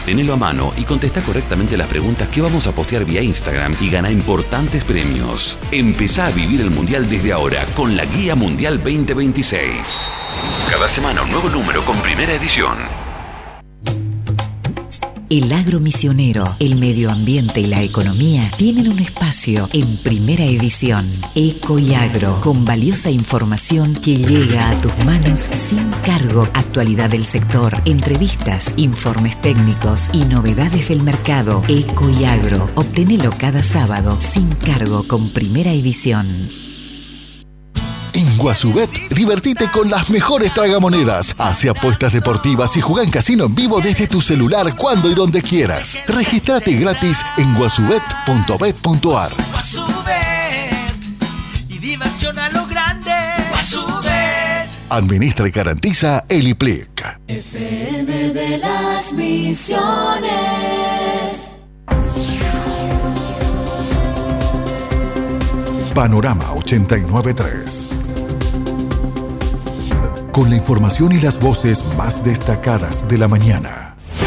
Tenelo a mano y contesta correctamente las preguntas que vamos a postear vía Instagram y gana importantes premios. Empezá a vivir el Mundial desde ahora con la Guía Mundial 2026. Cada semana un nuevo número con primera edición. El agro misionero, el medio ambiente y la economía tienen un espacio en primera edición. Eco y Agro, con valiosa información que llega a tus manos sin cargo. Actualidad del sector, entrevistas, informes técnicos y novedades del mercado. Eco y Agro, obténelo cada sábado sin cargo con primera edición. En Guasubet, divertite con las mejores tragamonedas. Hace apuestas deportivas y juega en casino en vivo desde tu celular cuando y donde quieras. Regístrate gratis en guasubet.bet.ar. Guasubet y diversión a lo grande. Guasubet. Administra y garantiza el IPLIC. FM de las Misiones. Panorama 89.3. Con la información y las voces más destacadas de la mañana.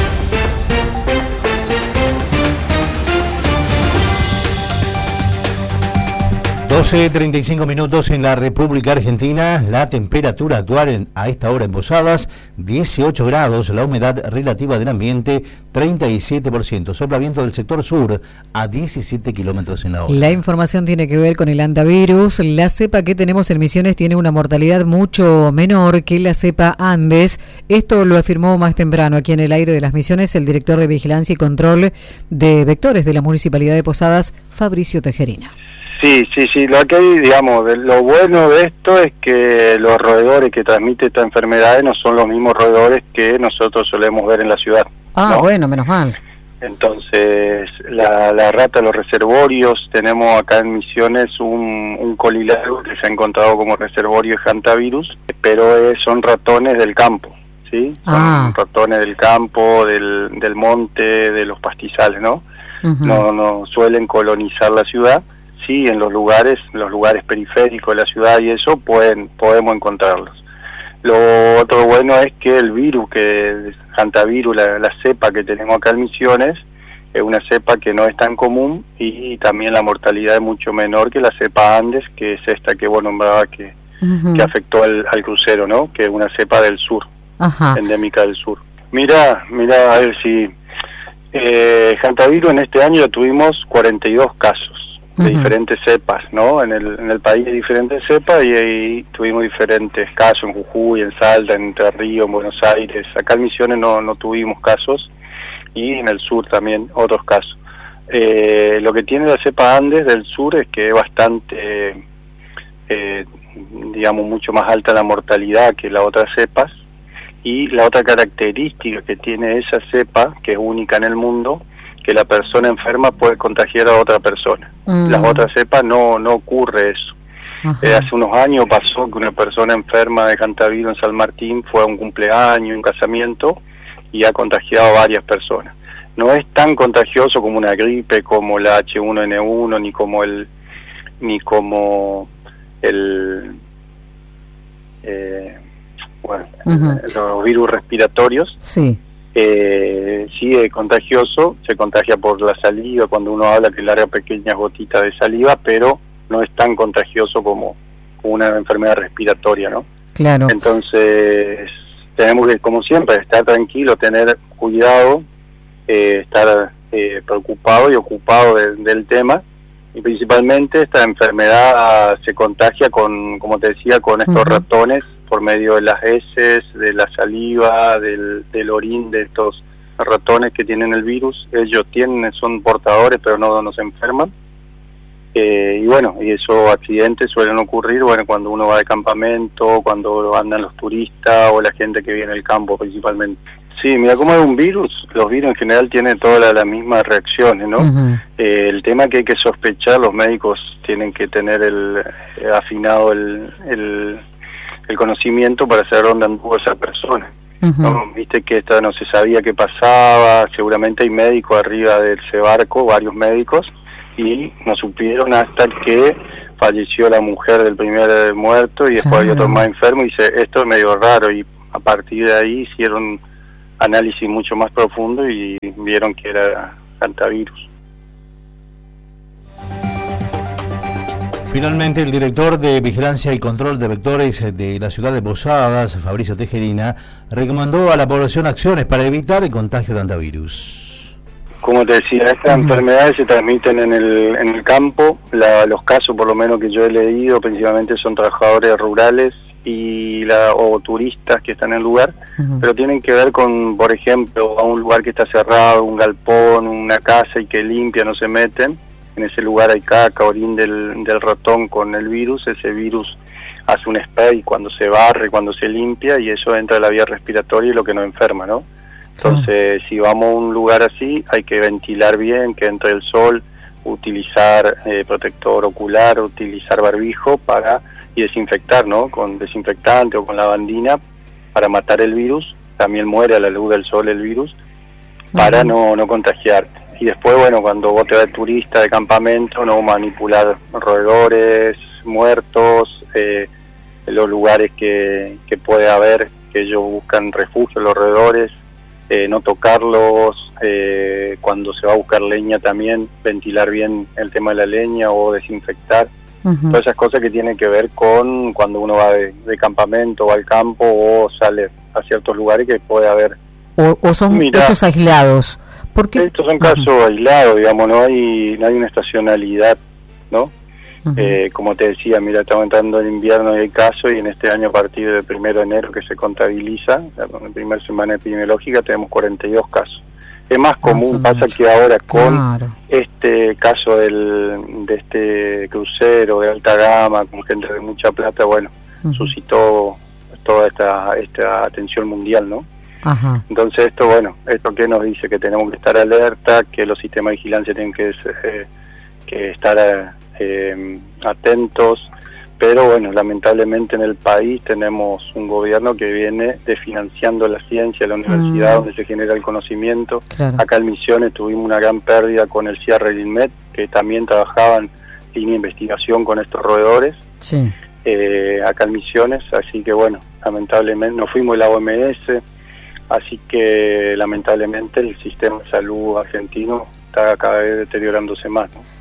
12:35 minutos en la República Argentina. La temperatura actual a esta hora en Posadas, 18 grados. La humedad relativa del ambiente, 37%. Sopla viento del sector sur a 17 kilómetros en la hora. La información tiene que ver con el hantavirus. La cepa que tenemos en Misiones tiene una mortalidad mucho menor que la cepa Andes. Esto lo afirmó más temprano aquí en el aire de las Misiones el director de Vigilancia y Control de Vectores de la Municipalidad de Posadas, Fabricio Tejerina. Sí, lo que hay, digamos, lo bueno de esto es que los roedores que transmiten esta enfermedad no son los mismos roedores que nosotros solemos ver en la ciudad. Ah, ¿no? Bueno, menos mal. Entonces, la rata, los reservorios, tenemos acá en Misiones un colilargo que se ha encontrado como reservorio de hantavirus, pero son ratones del campo, ¿sí? Son ratones del campo, del monte, de los pastizales, ¿no? Uh-huh. No suelen colonizar la ciudad. Sí, en los lugares periféricos de la ciudad y eso podemos encontrarlos. Lo otro bueno es que el virus, que hantavirus, la cepa que tenemos acá en Misiones, es una cepa que no es tan común y también la mortalidad es mucho menor que la cepa Andes, que es esta que vos nombrabas que afectó al crucero, ¿no? Que es una cepa del sur, endémica del sur. Mira, a ver si hantavirus en este año ya tuvimos 42 casos. De diferentes cepas, ¿no? En el país hay diferentes cepas y ahí tuvimos diferentes casos en Jujuy, en Salta, en Entre Ríos, en Buenos Aires. Acá en Misiones no tuvimos casos y en el sur también otros casos. Lo que tiene la cepa Andes del sur es que es bastante, digamos, mucho más alta la mortalidad que las otras cepas, y la otra característica que tiene esa cepa, que es única en el mundo, que la persona enferma puede contagiar a otra persona. Las otras cepas no ocurre eso. Hace unos años pasó que una persona enferma de hantavirus en San Martín fue a un cumpleaños, un casamiento, y ha contagiado a varias personas. No es tan contagioso como una gripe, como la H1N1, los virus respiratorios. Sí. Sí es contagioso, se contagia por la saliva, cuando uno habla que larga pequeñas gotitas de saliva, pero no es tan contagioso como una enfermedad respiratoria, ¿no? Claro. Entonces tenemos que, como siempre, estar tranquilo, tener cuidado, estar preocupado y ocupado del tema, y principalmente esta enfermedad se contagia como te decía, con estos ratones, por medio de las heces, de la saliva, del orín de estos ratones que tienen el virus. Ellos son portadores, pero no se enferman. Y esos accidentes suelen ocurrir, cuando uno va de campamento, cuando andan los turistas o la gente que vive en el campo principalmente. Sí, mira, como es un virus, los virus en general tienen todas las mismas reacciones, ¿no? El tema que hay que sospechar, los médicos tienen que tener afinado el conocimiento para saber dónde anduvo esa persona. ¿No? Viste que no se sabía qué pasaba, seguramente hay médicos arriba de ese barco, varios médicos, y no supieron hasta que falleció la mujer del primer muerto y después había otro más enfermo, y dice, esto es medio raro, y a partir de ahí hicieron análisis mucho más profundo y vieron que era hantavirus. Finalmente, el director de Vigilancia y Control de Vectores de la ciudad de Posadas, Fabricio Tejerina, recomendó a la población acciones para evitar el contagio de hantavirus. Como te decía, estas enfermedades se transmiten en el campo. Los casos, por lo menos que yo he leído, principalmente son trabajadores rurales o turistas que están en el lugar, pero tienen que ver con, por ejemplo, a un lugar que está cerrado, un galpón, una casa y que limpia, no se meten. En ese lugar hay caca, orín del ratón con el virus. Ese virus hace un spray cuando se barre, cuando se limpia, y eso entra a la vía respiratoria y lo que nos enferma, ¿no? Entonces, si vamos a un lugar así, hay que ventilar bien, que entre el sol, utilizar protector ocular, utilizar barbijo y desinfectar, ¿no? Con desinfectante o con lavandina para matar el virus. También muere a la luz del sol el virus, para no contagiarte. Y después, bueno, cuando vos te vas de turista, de campamento, no manipular roedores, muertos, los lugares que puede haber, que ellos buscan refugio, los roedores, no tocarlos, cuando se va a buscar leña también, ventilar bien el tema de la leña o desinfectar. Todas esas cosas que tienen que ver con cuando uno va de campamento o al campo o sale a ciertos lugares que puede haber. O son hechos aislados. Porque estos son casos aislados, digamos, no hay una estacionalidad, ¿no? Como te decía, mira, estamos entrando en invierno y hay casos, y en este año a partir del 1 de enero que se contabiliza, la primera semana epidemiológica, tenemos 42 casos. Es más común, pasa que ahora con este caso de este crucero de alta gama, con gente de mucha plata, bueno, suscitó toda esta atención mundial, ¿no? Entonces esto que nos dice que tenemos que estar alerta, que los sistemas de vigilancia tienen que estar atentos, pero bueno, lamentablemente en el país tenemos un gobierno que viene desfinanciando la ciencia, la universidad donde se genera el conocimiento. Acá en Misiones tuvimos una gran pérdida con el cierre del INMET, que también trabajaban en investigación con estos roedores, acá en Misiones, así que bueno, lamentablemente nos fuimos de la OMS. Así que lamentablemente el sistema de salud argentino está cada vez deteriorándose más, ¿no?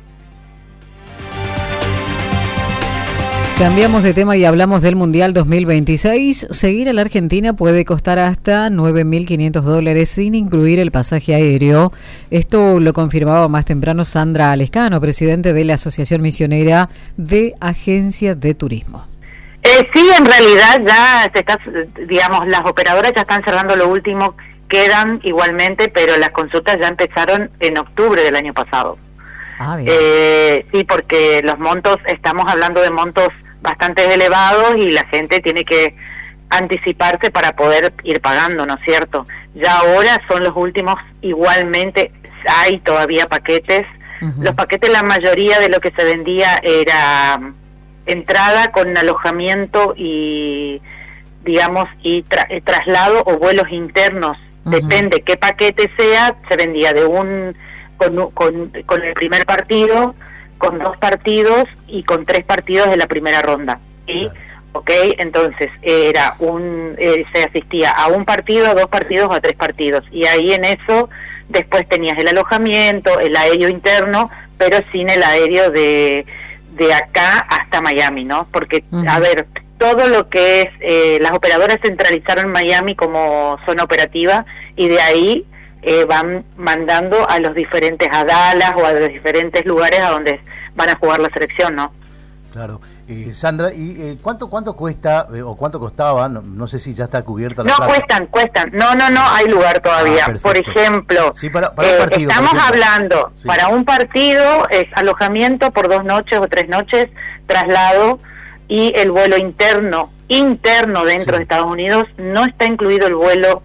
Cambiamos de tema y hablamos del Mundial 2026. Seguir a la Argentina puede costar hasta $9.500 sin incluir el pasaje aéreo. Esto lo confirmaba más temprano Sandra Lescano, presidente de la Asociación Misionera de Agencias de Turismo. Sí, en realidad ya se está, digamos, las operadoras ya están cerrando lo último, quedan igualmente, pero las consultas ya empezaron en octubre del año pasado. Sí, porque los montos, estamos hablando de montos bastante elevados y la gente tiene que anticiparse para poder ir pagando, ¿no es cierto? Ya ahora son los últimos, igualmente hay todavía paquetes. Los paquetes, la mayoría de lo que se vendía era entrada con alojamiento y, digamos, traslado o vuelos internos. Depende qué paquete sea, se vendía de con el primer partido, con 2 partidos y con 3 partidos de la primera ronda. ¿Sí? Entonces era se asistía a un partido, a 2 partidos o a 3 partidos, y ahí en eso después tenías el alojamiento, el aéreo interno, pero sin el aéreo de acá hasta Miami, ¿no? Porque, a ver, todo lo que es, las operadoras centralizaron Miami como zona operativa, y de ahí van mandando a los diferentes, a Dallas o a los diferentes lugares a donde van a jugar la selección, ¿no? Claro. Sandra, ¿y cuánto cuesta o cuánto costaba? No sé si ya está cubierta la plata. Cuestan. No, hay lugar todavía. Por ejemplo, para un partido, estamos hablando, para un partido es alojamiento por 2 noches o 3 noches, traslado y el vuelo interno dentro de Estados Unidos. No está incluido el vuelo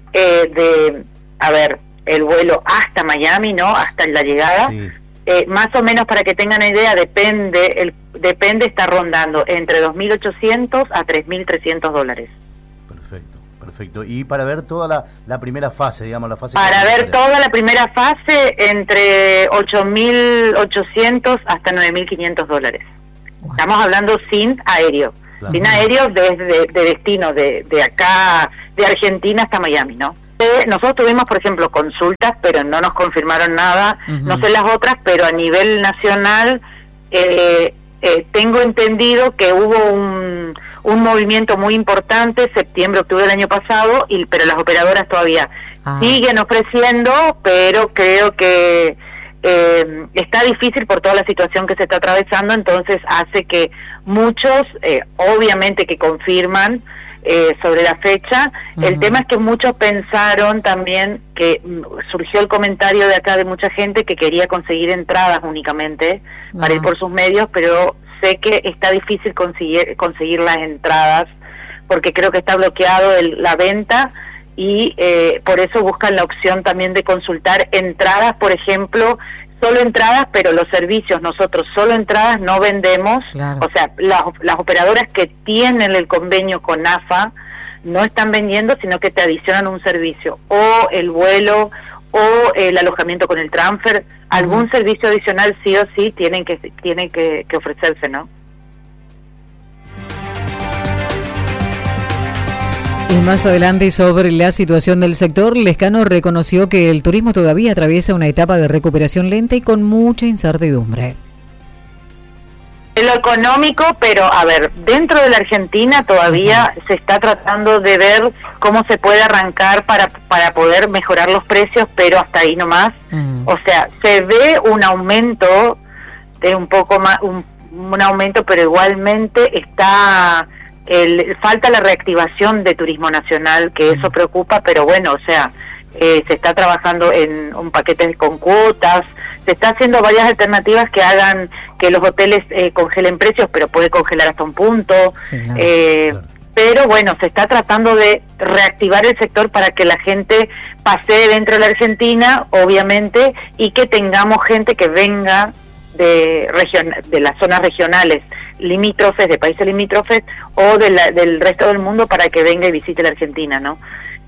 el vuelo hasta Miami, ¿no? Hasta la llegada. Más o menos, para que tengan una idea, depende, está rondando entre $2.800 a $3.300. Perfecto. Y para ver toda la primera fase, digamos, la fase... Para ver toda la primera fase, entre $8.800 hasta $9.500. Estamos hablando sin aéreo. Sin aéreo desde de destino, de acá, de Argentina hasta Miami, ¿no? Nosotros tuvimos, por ejemplo, consultas, pero no nos confirmaron nada. No sé las otras, pero a nivel nacional tengo entendido que hubo un movimiento muy importante septiembre, octubre del año pasado, pero las operadoras todavía siguen ofreciendo, pero creo que está difícil por toda la situación que se está atravesando, entonces hace que muchos, obviamente que confirman sobre la fecha. El tema es que muchos pensaron también que surgió el comentario de acá de mucha gente que quería conseguir entradas únicamente para ir por sus medios, pero sé que está difícil conseguir las entradas porque creo que está bloqueado la venta y por eso buscan la opción también de consultar entradas, por ejemplo, solo entradas, pero los servicios, nosotros solo entradas no vendemos, o sea, las operadoras que tienen el convenio con AFA no están vendiendo, sino que te adicionan un servicio, o el vuelo, o el alojamiento con el transfer, algún servicio adicional sí o sí tienen que ofrecerse, ¿no? Y más adelante sobre la situación del sector, Lescano reconoció que el turismo todavía atraviesa una etapa de recuperación lenta y con mucha incertidumbre. En lo económico, pero a ver, dentro de la Argentina todavía se está tratando de ver cómo se puede arrancar para poder mejorar los precios, pero hasta ahí nomás. O sea, se ve un aumento de un poco más, un aumento, pero igualmente está... falta la reactivación de turismo nacional, que eso preocupa, pero bueno, o sea, se está trabajando en un paquete con cuotas, se está haciendo varias alternativas que hagan que los hoteles congelen precios, pero puede congelar hasta un punto, pero bueno, se está tratando de reactivar el sector para que la gente pasee dentro de la Argentina, obviamente, y que tengamos gente que venga de las zonas regionales limítrofes, de países limítrofes o del resto del mundo para que venga y visite la Argentina, ¿no?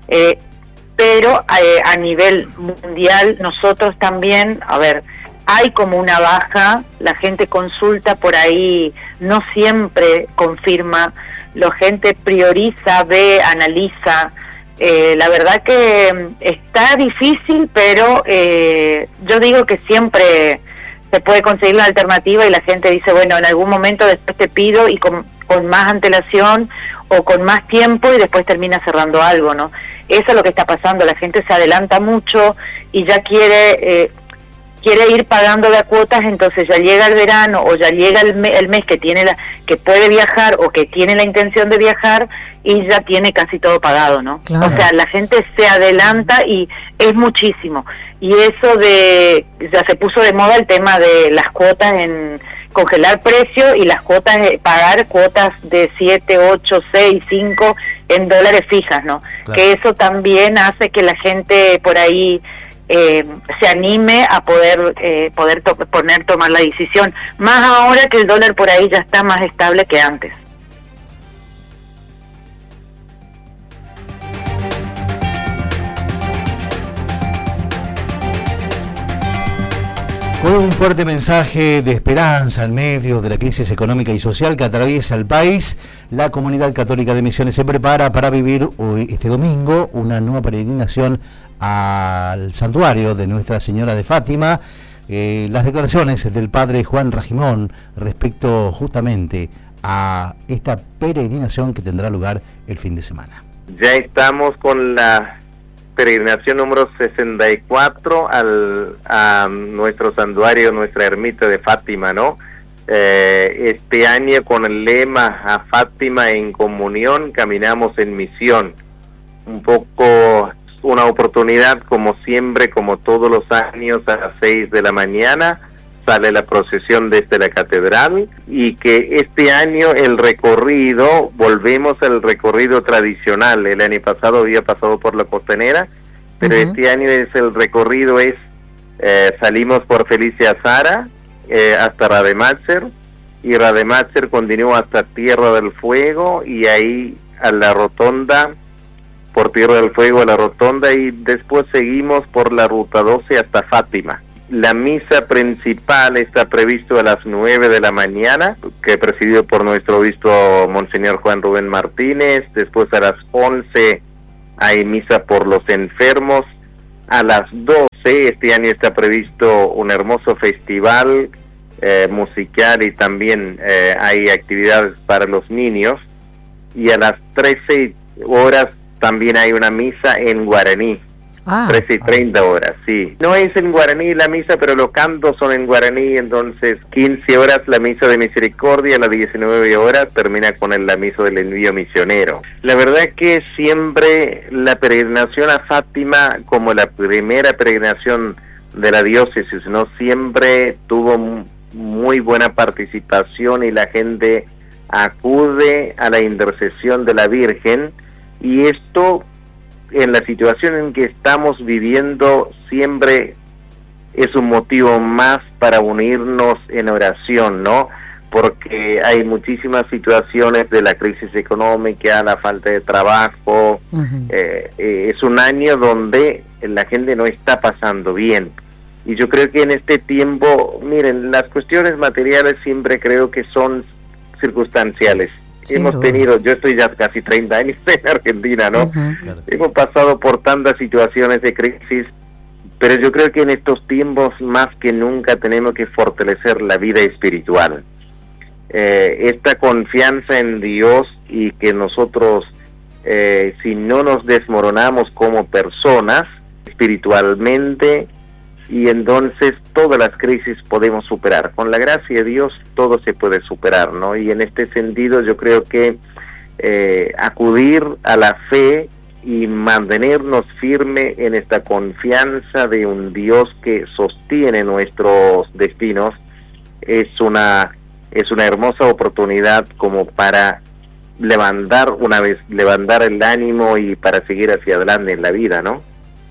Pero a nivel mundial nosotros también, a ver, hay como una baja, la gente consulta por ahí, no siempre confirma, la gente prioriza, ve, analiza. La verdad que está difícil, pero yo digo que siempre se puede conseguir la alternativa y la gente dice, bueno, en algún momento después te pido y con más antelación o con más tiempo y después termina cerrando algo, ¿no? Eso es lo que está pasando, la gente se adelanta mucho y ya quiere ir pagando de a cuotas, entonces ya llega el verano o ya llega el mes que que puede viajar o que tiene la intención de viajar y ya tiene casi todo pagado, ¿no? Claro. O sea, la gente se adelanta y es muchísimo. Y eso ya se puso de moda el tema de las cuotas en congelar precio y las cuotas, pagar cuotas de 7, 8, 6, 5 en dólares fijas, ¿no? Claro. Que eso también hace que la gente por ahí se anime a poder tomar la decisión, más ahora que el dólar por ahí ya está más estable que antes. Con un fuerte mensaje de esperanza en medio de la crisis económica y social que atraviesa el país, la Comunidad Católica de Misiones se prepara para vivir hoy, este domingo, una nueva peregrinación al santuario de Nuestra Señora de Fátima. Las declaraciones del padre Juan Rajimón respecto justamente a esta peregrinación que tendrá lugar el fin de semana. Ya estamos con la peregrinación número 64 a nuestro santuario, nuestra ermita de Fátima, ¿no? Este año con el lema "A Fátima en comunión, caminamos en misión". Un poco una oportunidad, como siempre, como todos los años, a las 6 de la mañana sale la procesión desde la catedral, y que este año el recorrido, volvemos al recorrido tradicional. El año pasado había pasado por la Costanera, pero este año el recorrido salimos por Felicia Zara hasta Rademacher, y Rademacher continúa hasta Tierra del Fuego, y ahí a la rotonda, por Tierra del Fuego a la rotonda, y después seguimos por la ruta 12 hasta Fátima. La misa principal está previsto a las 9 de la mañana, que presidido por nuestro obispo Monseñor Juan Rubén Martínez. Después a las 11 hay misa por los enfermos. A las 12, este año está previsto un hermoso festival musical y también hay actividades para los niños. Y a las 13 horas también hay una misa en guaraní. 13:30 horas, sí. No es en guaraní la misa, pero los cantos son en guaraní, entonces 15 horas la misa de misericordia, a las 19 horas termina con la misa del envío misionero. La verdad es que siempre la peregrinación a Fátima, como la primera peregrinación de la diócesis, ¿no? Siempre tuvo muy buena participación y la gente acude a la intercesión de la Virgen, y esto en la situación en que estamos viviendo siempre es un motivo más para unirnos en oración, ¿no? Porque hay muchísimas situaciones de la crisis económica, la falta de trabajo. Es un año donde la gente no está pasando bien. Y yo creo que en este tiempo, miren, las cuestiones materiales siempre creo que son circunstanciales. Hemos tenido, yo estoy ya casi 30 años en Argentina, ¿no? Hemos pasado por tantas situaciones de crisis, pero yo creo que en estos tiempos más que nunca tenemos que fortalecer la vida espiritual. Esta confianza en Dios, y que nosotros, si no nos desmoronamos como personas espiritualmente, y entonces todas las crisis podemos superar. Con la gracia de Dios todo se puede superar, ¿no? Y en este sentido yo creo que acudir a la fe y mantenernos firme en esta confianza de un Dios que sostiene nuestros destinos es una hermosa oportunidad como para levantar el ánimo y para seguir hacia adelante en la vida, ¿no?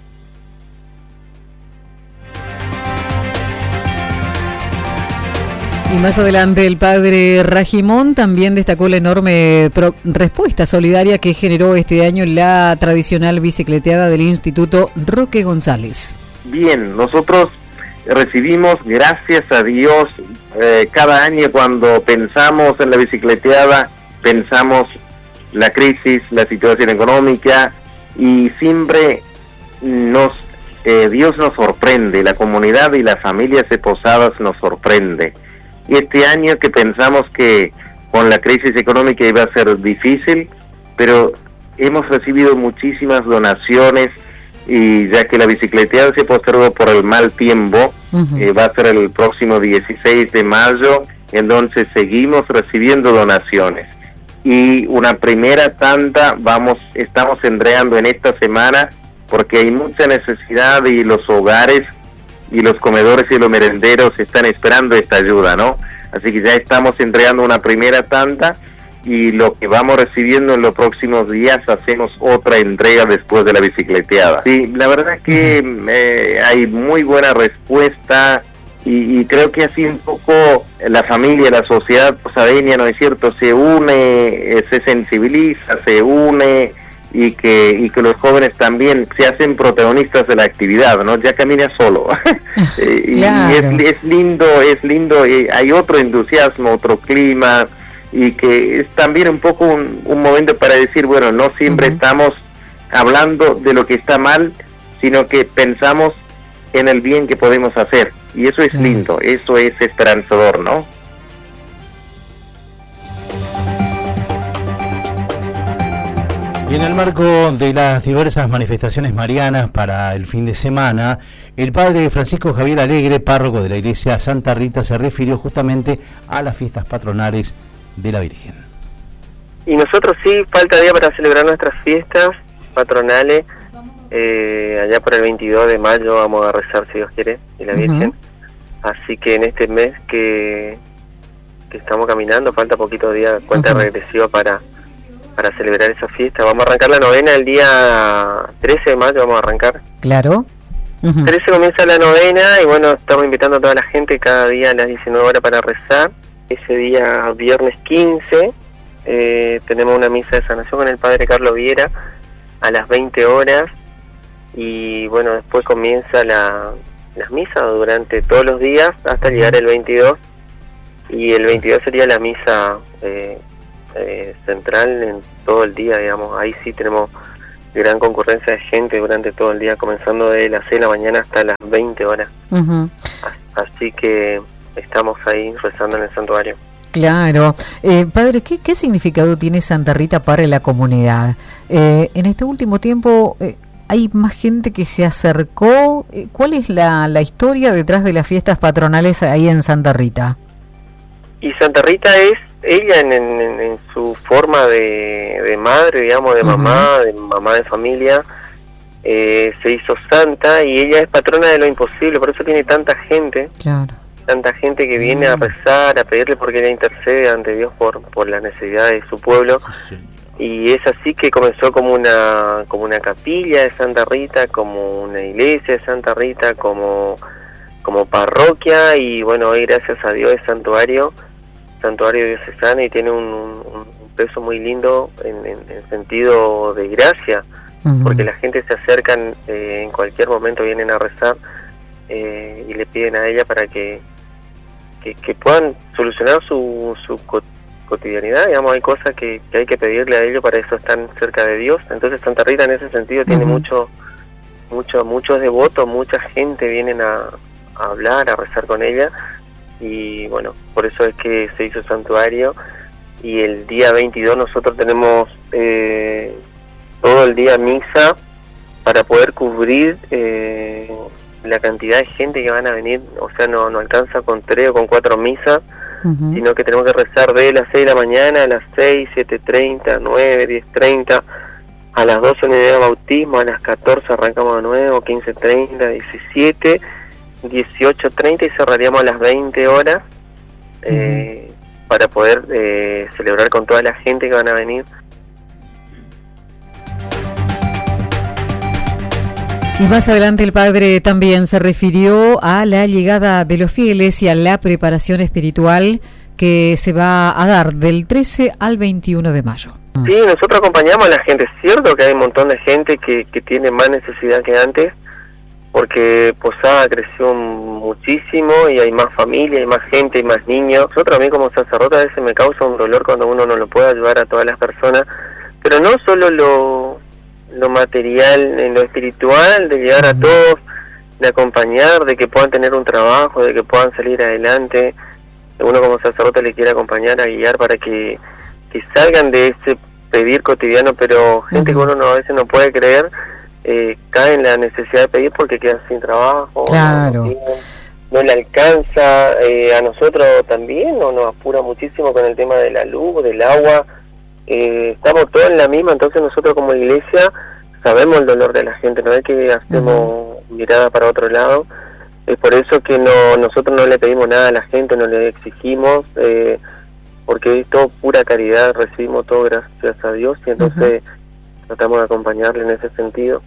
Y más adelante el padre Rajimón también destacó la enorme respuesta solidaria que generó este año la tradicional bicicleteada del Instituto Roque González. Bien, nosotros recibimos, gracias a Dios, cada año cuando pensamos en la bicicleteada, pensamos la crisis, la situación económica, y siempre Dios nos sorprende, la comunidad y las familias de Posadas nos sorprende. Y este año que pensamos que con la crisis económica iba a ser difícil, pero hemos recibido muchísimas donaciones, y ya que la bicicleteada se postergó por el mal tiempo, va a ser el próximo 16 de mayo, entonces seguimos recibiendo donaciones. Y una primera tanda estamos entregando en esta semana, porque hay mucha necesidad y los hogares y los comedores y los merenderos están esperando esta ayuda, ¿no? Así que ya estamos entregando una primera tanda, y lo que vamos recibiendo en los próximos días hacemos otra entrega después de la bicicleteada. Sí, la verdad es que hay muy buena respuesta, y creo que así un poco la familia, la sociedad posadeña, ¿no es cierto?, se une, se sensibiliza, se une, y que los jóvenes también se hacen protagonistas de la actividad, ¿no? Ya camina solo. Claro. Y es lindo, hay otro entusiasmo, otro clima, y que es también un poco un momento para decir, bueno, no siempre estamos hablando de lo que está mal, sino que pensamos en el bien que podemos hacer, y eso es lindo, eso es esperanzador, ¿no? Y en el marco de las diversas manifestaciones marianas para el fin de semana, el padre Francisco Javier Alegre, párroco de la iglesia Santa Rita, se refirió justamente a las fiestas patronales de la Virgen. Y nosotros sí, falta día para celebrar nuestras fiestas patronales. Allá por el 22 de mayo vamos a rezar, si Dios quiere, y la Virgen. Así que en este mes que estamos caminando, falta poquito día, cuenta regresiva para celebrar esa fiesta. Vamos a arrancar la novena el día 13 de mayo, vamos a arrancar. Claro. 13 comienza la novena, y bueno, estamos invitando a toda la gente cada día a las 19 horas para rezar. Ese día, viernes 15, tenemos una misa de sanación con el padre Carlos Viera a las 20 horas, y bueno, después comienza las misas durante todos los días hasta llegar el 22, y el 22 sería la misa central en todo el día, digamos. Ahí sí tenemos gran concurrencia de gente durante todo el día, comenzando de las 6 de la mañana hasta las 20 horas. Así que estamos ahí rezando en el santuario. Claro. Padre, ¿qué significado tiene Santa Rita para la comunidad? En este último tiempo hay más gente que se acercó. ¿Cuál es la historia detrás de las fiestas patronales ahí en Santa Rita? Y Santa Rita es ella en su forma de madre, digamos, de mamá de familia, se hizo santa y ella es patrona de lo imposible, por eso tiene tanta gente. Claro. Tanta gente que viene a rezar, a pedirle porque ella intercede ante Dios por la necesidad de su pueblo. Y es así que comenzó como una capilla de Santa Rita, como una iglesia de Santa Rita, como parroquia, y bueno, hoy gracias a Dios es santuario diocesano, y tiene un peso muy lindo en sentido de gracia, porque la gente se acercan, en cualquier momento vienen a rezar y le piden a ella para que puedan solucionar su cotidianidad, digamos. Hay cosas que hay que pedirle a ellos, para eso están cerca de Dios. Entonces Santa Rita en ese sentido tiene muchos devotos, mucha gente vienen a hablar, a rezar con ella, y bueno, por eso es que se hizo santuario. Y el día 22 nosotros tenemos todo el día misa para poder cubrir la cantidad de gente que van a venir. O sea, no alcanza con 3 o con 4 misas, sino que tenemos que rezar de las 6 de la mañana a las 6, 7:30, 9, 10:30, a las 12 unidad de bautismo, a las 14 arrancamos de nuevo, 15:30, 17, 18:30 y cerraríamos a las 20 horas para poder celebrar con toda la gente que van a venir. Y más adelante el padre también se refirió a la llegada de los fieles y a la preparación espiritual que se va a dar del 13 al 21 de mayo. Sí, nosotros acompañamos a la gente. Es cierto que hay un montón de gente que tiene más necesidad que antes, porque Posada creció muchísimo y hay más familia, hay más gente, hay más niños. Nosotros, a mí como sacerdote, a veces me causa un dolor cuando uno no lo puede ayudar a todas las personas, pero no solo lo material, en lo espiritual, de llegar a todos, de acompañar, de que puedan tener un trabajo, de que puedan salir adelante. Uno como sacerdote le quiere acompañar, a guiar para que salgan de ese pedir cotidiano, pero gente que uno a veces no puede creer, cae en la necesidad de pedir porque quedan sin trabajo, claro. no le alcanza. A nosotros también nos apura muchísimo con el tema de la luz, del agua. Estamos todos en la misma, entonces nosotros como iglesia sabemos el dolor de la gente, no es que hacemos mirada para otro lado. Es por eso que nosotros no le pedimos nada a la gente, no le exigimos, porque es todo pura caridad, recibimos todo gracias a Dios, y entonces tratamos de acompañarle en ese sentido.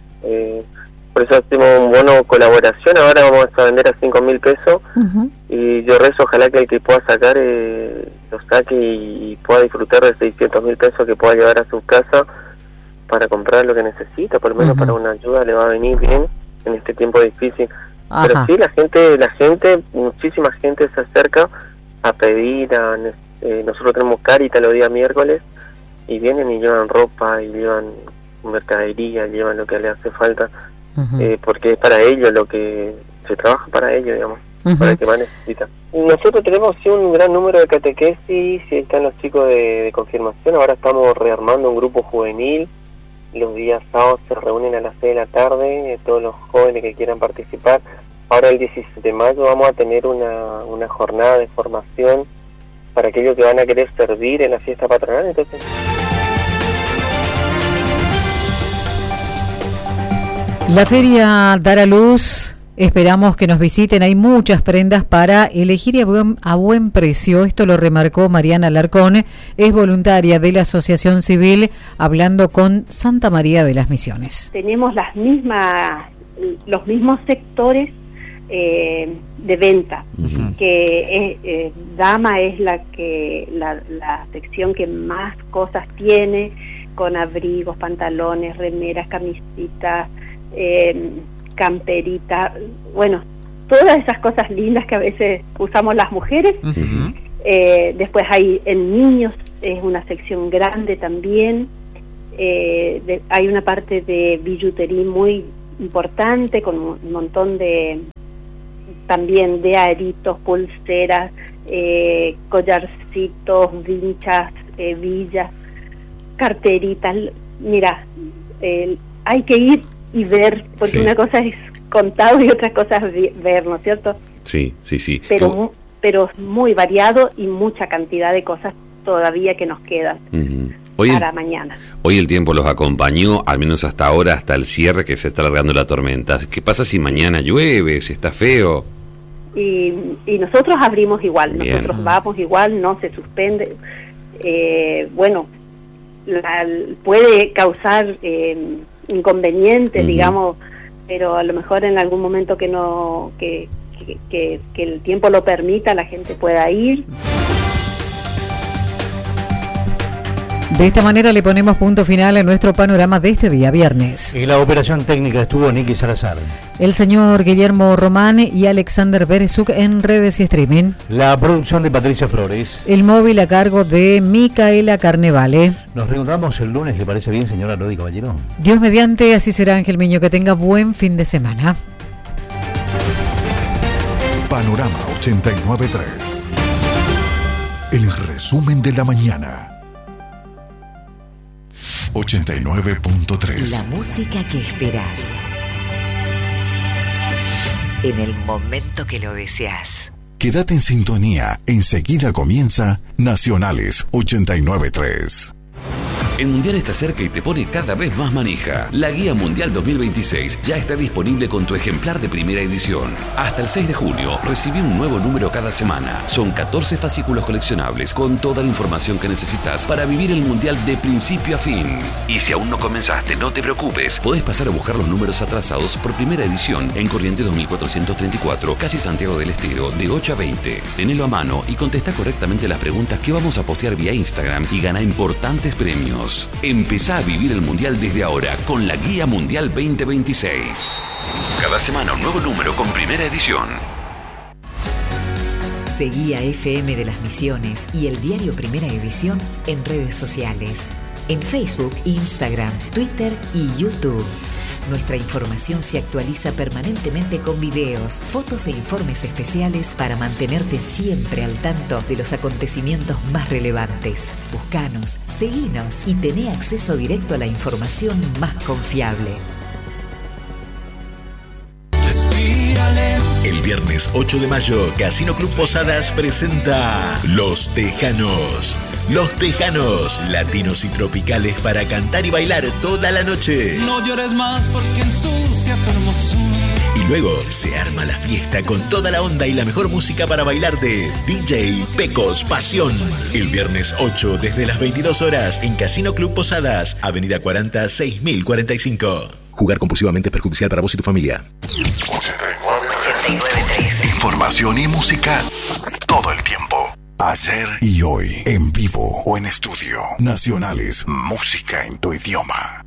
Por eso hacemos un bono colaboración. Ahora vamos a vender a 5.000 pesos, y yo rezo ojalá que el que pueda sacar lo saque y pueda disfrutar de 600.000 pesos que pueda llevar a su casa para comprar lo que necesita, por lo menos para una ayuda le va a venir bien en este tiempo difícil. Pero sí, la gente, muchísima gente se acerca a pedir. Nosotros tenemos Caritas los días miércoles y vienen y llevan ropa y llevan mercadería, llevan lo que le hace falta. Porque es para ellos lo que se trabaja, para ellos, digamos, para el que más necesita. Nosotros tenemos sí un gran número de catequesis, y están los chicos de confirmación. Ahora estamos rearmando un grupo juvenil. Los días sábados se reúnen a las 6 de la tarde, todos los jóvenes que quieran participar. Ahora el 17 de mayo vamos a tener una jornada de formación para aquellos que van a querer servir en la fiesta patronal. Entonces, la feria dará luz, esperamos que nos visiten, hay muchas prendas para elegir a buen precio. Esto lo remarcó Mariana Alarcón, es voluntaria de la Asociación Civil, hablando con Santa María de las Misiones. Tenemos los mismos sectores de venta, que Dama es la sección que más cosas tiene, con abrigos, pantalones, remeras, camisitas, camperita, bueno, todas esas cosas lindas que a veces usamos las mujeres. Después hay en niños, es una sección grande también, hay una parte de billutería muy importante, con un montón de también de aritos, pulseras, collarcitos, vinchas, villas, carteritas. Mira, hay que ir y ver, porque una cosa es contado y otra cosa es ver, ¿no es cierto? Sí. Pero es muy variado y mucha cantidad de cosas todavía que nos quedan para mañana. Hoy el tiempo los acompañó, al menos hasta ahora, hasta el cierre, que se está alargando la tormenta. ¿Qué pasa si mañana llueve, si está feo? Y nosotros abrimos igual, Bien. nosotros vamos igual, no se suspende. Bueno, puede causar inconvenientes, digamos, pero a lo mejor en algún momento que el tiempo lo permita, la gente pueda ir. De esta manera le ponemos punto final a nuestro panorama de este día viernes. Y la operación técnica estuvo Nicky Salazar. El señor Guillermo Román y Alexander Berezuk en redes y streaming. La producción de Patricia Flores. El móvil a cargo de Micaela Carnevale. Nos reencontramos el lunes, ¿le parece bien, señora Lodi Caballero? Dios mediante, así será, Ángel Miño, que tenga buen fin de semana. Panorama 89.3. El resumen de la mañana. 89.3. La música que esperas. En el momento que lo deseas. Quédate en sintonía. Enseguida comienza Nacionales 89.3. El Mundial está cerca y te pone cada vez más manija. La Guía Mundial 2026 ya está disponible con tu ejemplar de primera edición. Hasta el 6 de junio, recibí un nuevo número cada semana. Son 14 fascículos coleccionables con toda la información que necesitas para vivir el Mundial de principio a fin. Y si aún no comenzaste, no te preocupes. Podés pasar a buscar los números atrasados por primera edición en Corrientes 2434, casi Santiago del Estero, de 8 a 20. Tenelo a mano y contesta correctamente las preguntas que vamos a postear vía Instagram y gana importantes premios. Empezá a vivir el Mundial desde ahora con la Guía Mundial 2026. Cada semana un nuevo número con primera edición. Seguí a FM de las Misiones y el diario Primera Edición en redes sociales. En Facebook, Instagram, Twitter y YouTube. Nuestra información se actualiza permanentemente con videos, fotos e informes especiales para mantenerte siempre al tanto de los acontecimientos más relevantes. Buscanos, seguinos y tené acceso directo a la información más confiable. El viernes 8 de mayo, Casino Club Posadas presenta Los Tejanos. Los Tejanos, latinos y tropicales para cantar y bailar toda la noche. No llores más porque ensucia tu hermosura. Y luego se arma la fiesta con toda la onda y la mejor música para bailar de DJ Pecos Pasión. El viernes 8 desde las 22 horas en Casino Club Posadas, Avenida 40, 6045. Jugar compulsivamente es perjudicial para vos y tu familia. 89.3. Información y música todo el tiempo. Ayer y hoy, en vivo o en estudio. Nacionales, música en tu idioma.